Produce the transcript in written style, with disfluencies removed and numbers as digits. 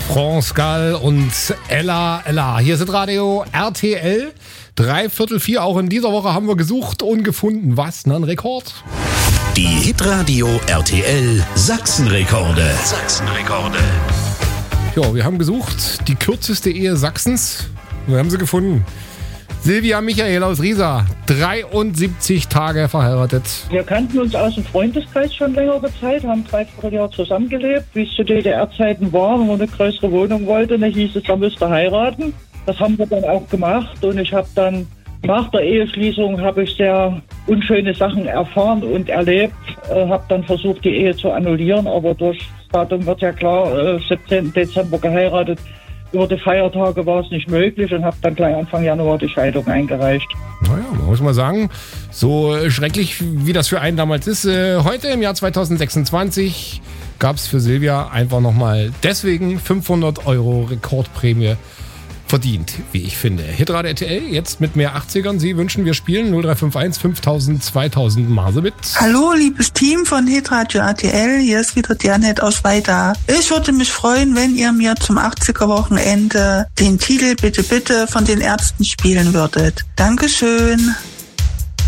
France Gall und Ella. Hier ist Radio RTL. 3/4 auch in dieser Woche haben wir gesucht und gefunden. Was? Ein Rekord? Die Hitradio RTL Sachsenrekorde. Ja, wir haben gesucht. Die kürzeste Ehe Sachsens. Wir haben sie gefunden. Silvia Michael aus Riesa, 73 Tage verheiratet. Wir kannten uns aus dem Freundeskreis schon längere Zeit, haben 3 Jahre zusammengelebt, wie es zu DDR-Zeiten war, wenn man eine größere Wohnung wollte, dann hieß es, man müsste heiraten. Das haben wir dann auch gemacht und ich habe dann nach der Eheschließung sehr unschöne Sachen erfahren und erlebt, habe dann versucht, die Ehe zu annullieren, aber durch das Datum wird ja klar, 17. Dezember geheiratet. Über die Feiertage war es nicht möglich und habe dann gleich Anfang Januar die Scheidung eingereicht. Naja, man muss mal sagen, so schrecklich wie das für einen damals ist, heute im Jahr 2026 gab es für Silvia einfach nochmal deswegen 500 € Rekordprämie verdient, wie ich finde. Hitradio RTL, jetzt mit mehr 80ern. Sie wünschen, wir spielen 0351 5000 2000 Marse mit. Hallo, liebes Team von Hitradio RTL. Hier ist wieder Janet aus Weida. Ich würde mich freuen, wenn ihr mir zum 80er-Wochenende den Titel Bitte, Bitte von den Ärzten spielen würdet. Dankeschön.